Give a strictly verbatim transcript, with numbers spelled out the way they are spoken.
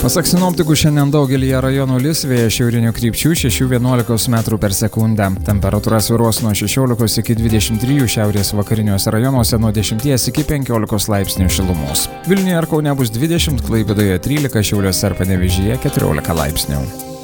Pasak sinoptikų, šiandien daugelyje rajonų lis, vėjas šiaurinių krypčių šeši vienuolika metrų per sekundę. Temperatūra svyruos nuo šešiolikos iki dvidešimt trijų, šiaurės vakariniuose rajonuose nuo dešimties iki penkiolikos laipsnių šilumos. Vilniuje ir Kaune bus dvidešimt, Klaipėdoje trylika, Šiauliuose ir Panevėžyje keturiolika laipsnių.